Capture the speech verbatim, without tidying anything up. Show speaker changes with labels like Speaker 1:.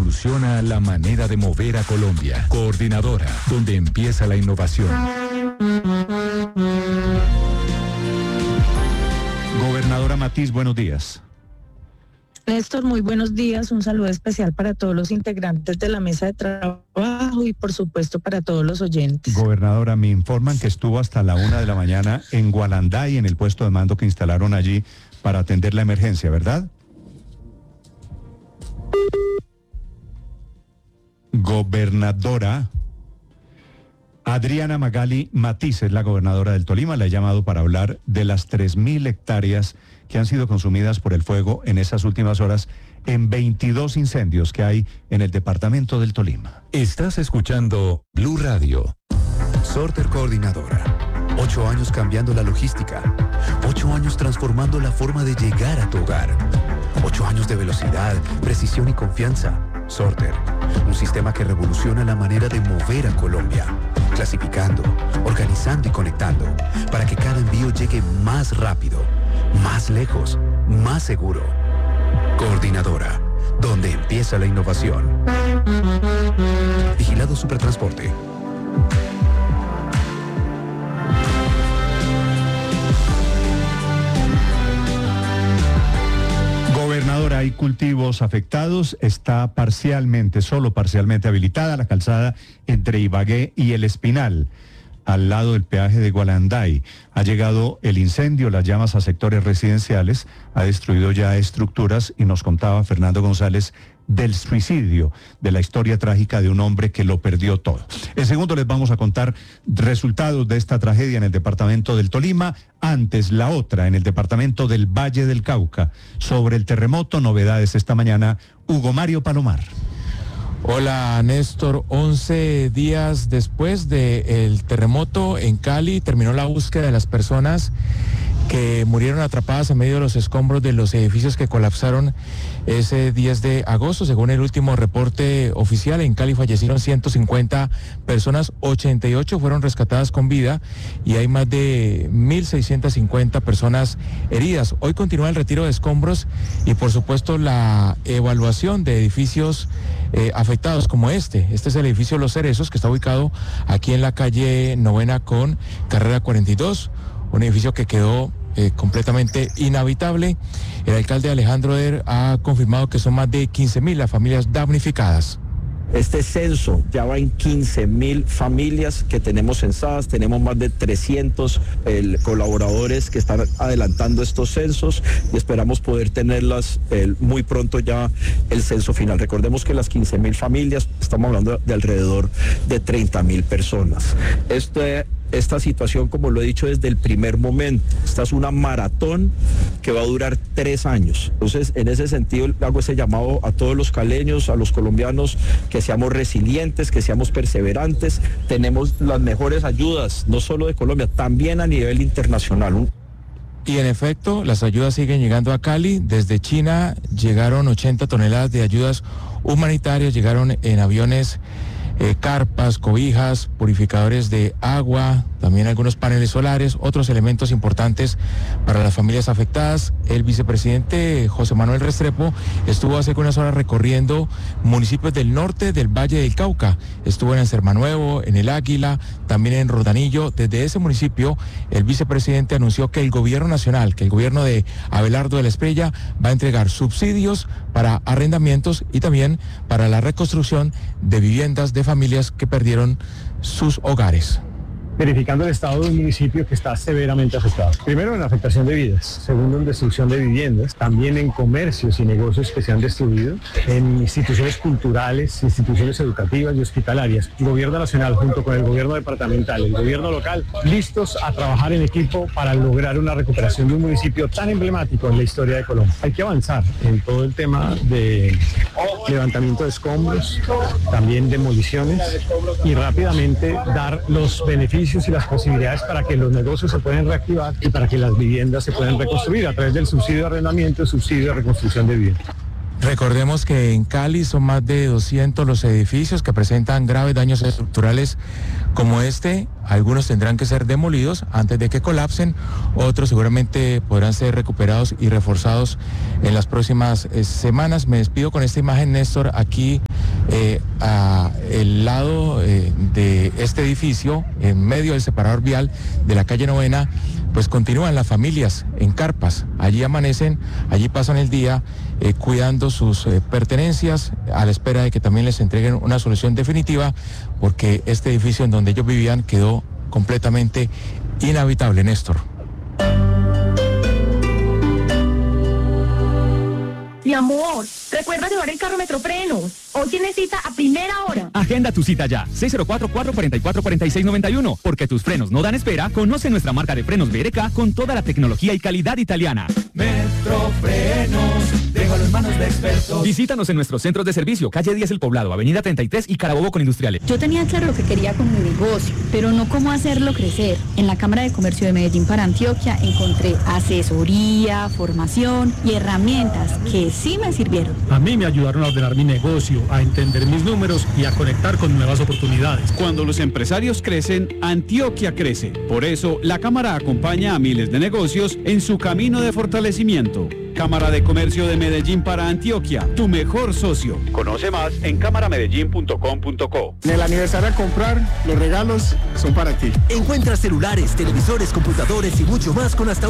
Speaker 1: revoluciona la manera de mover a Colombia. Coordinadora, donde empieza la innovación.
Speaker 2: Gobernadora Matiz, buenos días.
Speaker 3: Néstor, muy buenos días. Un saludo especial para todos los integrantes de la mesa de trabajo y por supuesto para todos los oyentes.
Speaker 2: Gobernadora, me informan que estuvo hasta la una de la mañana en Gualanday, en el puesto de mando que instalaron allí para atender la emergencia, ¿verdad? Gobernadora Adriana Magali Matiz es la gobernadora del Tolima. La he llamado para hablar de las tres mil hectáreas que han sido consumidas por el fuego en esas últimas horas en veintidós incendios que hay en el departamento del Tolima.
Speaker 1: Estás escuchando Blue Radio.
Speaker 4: Sorter Coordinadora. Ocho años cambiando la logística. Ocho años transformando la forma de llegar a tu hogar. Ocho años de velocidad, precisión y confianza. Sorter, un sistema que revoluciona la manera de mover a Colombia. Clasificando, organizando y conectando para que cada envío llegue más rápido, más lejos, más seguro. Coordinadora, donde empieza la innovación. Vigilado Supertransporte.
Speaker 2: Gobernadora, hay cultivos afectados, está parcialmente, solo parcialmente habilitada la calzada entre Ibagué y El Espinal, al lado del peaje de Gualanday. Ha llegado el incendio, las llamas a sectores residenciales, ha destruido ya estructuras y nos contaba Fernando González del suicidio, de la historia trágica de un hombre que lo perdió todo. En segundo les vamos a contar resultados de esta tragedia en el departamento del Tolima. Antes, la otra en el departamento del Valle del Cauca. Sobre el terremoto, novedades esta mañana. Hugo Mario Palomar.
Speaker 5: Hola Néstor, once días después del terremoto en Cali terminó la búsqueda de las personas que murieron atrapadas en medio de los escombros de los edificios que colapsaron ese diez de agosto. Según el último reporte oficial, en Cali fallecieron ciento cincuenta personas, ochenta y ocho fueron rescatadas con vida y hay más de mil seiscientas cincuenta personas heridas. Hoy continúa el retiro de escombros y por supuesto la evaluación de edificios eh, afectados como este. Este es el edificio Los Cerezos, que está ubicado aquí en la calle Novena con Carrera cuarenta y dos. Un edificio que quedó eh, completamente inhabitable. El alcalde Alejandro Der ha confirmado que son más de quince mil las familias damnificadas.
Speaker 6: Este censo ya va en quince mil familias que tenemos censadas, tenemos más de trescientos el, colaboradores que están adelantando estos censos y esperamos poder tenerlas el, muy pronto ya el censo final. Recordemos que las quince mil familias, estamos hablando de alrededor de treinta mil personas. Este Esta situación, como lo he dicho desde el primer momento, esta es una maratón que va a durar tres años. Entonces, en ese sentido, hago ese llamado a todos los caleños, a los colombianos, que seamos resilientes, que seamos perseverantes. Tenemos las mejores ayudas, no solo de Colombia, también a nivel internacional.
Speaker 5: Y en efecto, las ayudas siguen llegando a Cali. Desde China llegaron ochenta toneladas de ayudas humanitarias, llegaron en aviones Eh, carpas, cobijas, purificadores de agua, también algunos paneles solares, otros elementos importantes para las familias afectadas. El vicepresidente José Manuel Restrepo estuvo hace unas horas recorriendo municipios del norte del Valle del Cauca. Estuvo en Sermanuevo, en El Águila, también en Rodanillo. Desde ese municipio, el vicepresidente anunció que el gobierno nacional, que el gobierno de Abelardo de la Espriella va a entregar subsidios para arrendamientos y también para la reconstrucción de viviendas de familias que perdieron sus hogares.
Speaker 7: Verificando el estado de un municipio que está severamente afectado. Primero en afectación de vidas, segundo en destrucción de viviendas, también en comercios y negocios que se han destruido, en instituciones culturales, instituciones educativas y hospitalarias. El gobierno nacional junto con el gobierno departamental, el gobierno local, listos a trabajar en equipo para lograr una recuperación de un municipio tan emblemático en la historia de Colombia. Hay que avanzar en todo el tema de levantamiento de escombros, también demoliciones y rápidamente dar los beneficios y las posibilidades para que los negocios se puedan reactivar y para que las viviendas se puedan reconstruir a través del subsidio de arrendamiento y subsidio de reconstrucción de vivienda.
Speaker 5: Recordemos que en Cali son más de doscientos los edificios que presentan graves daños estructurales como este. Algunos tendrán que ser demolidos antes de que colapsen, otros seguramente podrán ser recuperados y reforzados en las próximas eh, semanas. Me despido con esta imagen, Néstor, aquí Eh, a el lado eh, de este edificio, en medio del separador vial de la calle Novena, pues continúan las familias en carpas. Allí amanecen, allí pasan el día eh, cuidando sus eh, pertenencias, a la espera de que también les entreguen una solución definitiva, porque este edificio en donde ellos vivían quedó completamente inhabitable, Néstor.
Speaker 8: Mi amor, recuerda llevar el carro Metrofrenos. Hoy tienes cita a primera hora.
Speaker 9: Agenda tu cita ya. seis cero cuatro, cuatro cuatro cuatro, cuatro seis nueve uno. Porque tus frenos no dan espera. Conoce nuestra marca de frenos B R K con toda la tecnología y calidad italiana.
Speaker 10: Metrofrenos, déjalo en manos de expertos.
Speaker 9: Visítanos en nuestros centros de servicio. Calle diez El Poblado, Avenida treinta y tres y Carabobo con Industriales.
Speaker 11: Yo tenía claro lo que quería con mi negocio, pero no cómo hacerlo crecer. En la Cámara de Comercio de Medellín para Antioquia encontré asesoría, formación y herramientas que sí me sirvieron.
Speaker 7: A mí me ayudaron a ordenar mi negocio, a entender mis números y a conectar con nuevas oportunidades.
Speaker 12: Cuando los empresarios crecen, Antioquia crece. Por eso, la Cámara acompaña a miles de negocios en su camino de fortalecimiento. Cámara de Comercio de Medellín para Antioquia, tu mejor socio. Conoce más en cámara medellín punto com punto co.
Speaker 13: En el aniversario a comprar, los regalos son para ti.
Speaker 14: Encuentra celulares, televisores, computadores y mucho más con hasta